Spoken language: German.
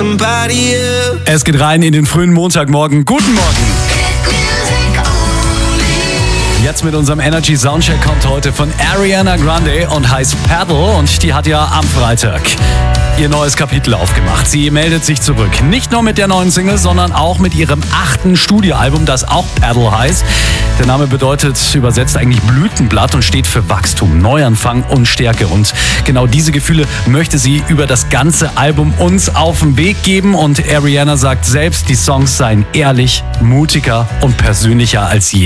somebody else. Es geht rein in den frühen Montagmorgen. Guten Morgen. Jetzt mit unserem Energy Soundcheck kommt heute von Ariana Grande und heißt Paddle, und die hat ja am Freitag ihr neues Kapitel aufgemacht. Sie meldet sich zurück. Nicht nur mit der neuen Single, sondern auch mit ihrem 8. Studioalbum, das auch Paddle heißt. Der Name bedeutet übersetzt eigentlich Blütenblatt und steht für Wachstum, Neuanfang und Stärke. Und genau diese Gefühle möchte sie über das ganze Album uns auf den Weg geben. Und Ariana sagt selbst, die Songs seien ehrlich, mutiger und persönlicher als je.